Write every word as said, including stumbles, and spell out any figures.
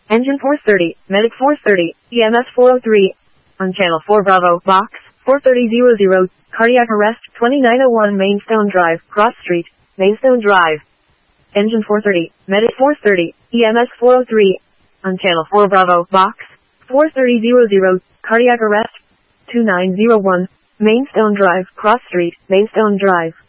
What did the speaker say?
Engine four thirty, Medic four thirty, E M S four oh three. On Channel four Bravo, Box, four thirty hundred, cardiac arrest, twenty-nine oh one Mainstone Drive, Cross Street, Mainstone Drive. Engine four thirty, Medic four thirty, E M S four oh three. On Channel four Bravo, Box, four thirty hundred, cardiac arrest, two nine oh one Mainstone Drive, Cross Street, Mainstone Drive.